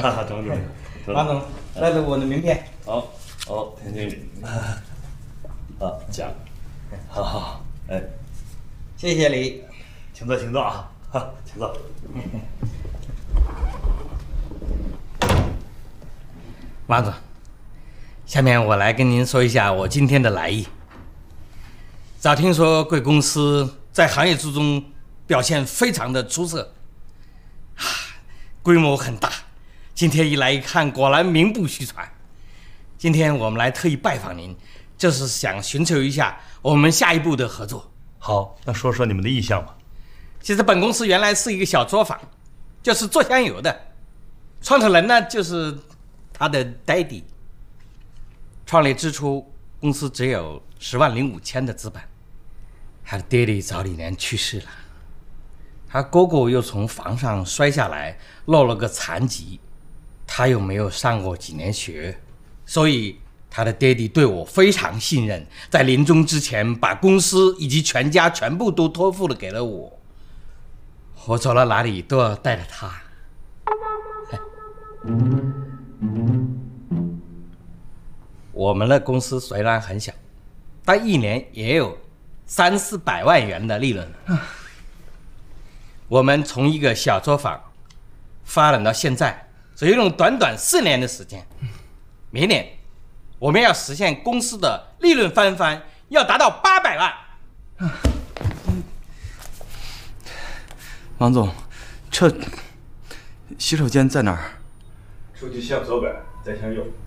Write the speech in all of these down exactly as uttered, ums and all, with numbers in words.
张经理， 王总，这是我的名片。 好，好，田经理。啊，奖。好好，哎， 谢谢你， 请坐，请坐啊，哈，请坐。 王总，下面我来跟您说一下我今天的来意。早听说贵公司在行业之中表现非常的出色，啊，规模很大。今天一来一看，果然名不虚传。今天我们来特意拜访您，就是想寻求一下我们下一步的合作。 好，那说说你们的意向吧。 其实本公司原来是一个小作坊，就是做香油的，创始人呢就是他的 daddy。创立之初，公司只有十万零五千的资本，他的爹地早几年去世了，他哥哥又从房上摔下来，落了个残疾，他又没有上过几年学，所以他的爹地对我非常信任，在临终之前把公司以及全家全部都托付了给了我，我走到哪里都要带着他。我们的公司虽然很小，但一年也有三四百万元的利润。我们从一个小作坊发展到现在，只用短短四年的时间。明年我们要实现公司的利润翻番，要达到八百万。 王总，这洗手间在哪儿？ 出去向左边，再向右。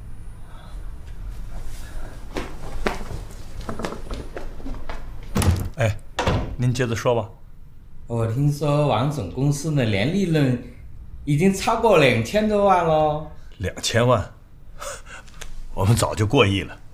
哎，您接着说吧。 我听说王总公司的年利润已经超过两千多万喽。 两千万，我们早就过亿了。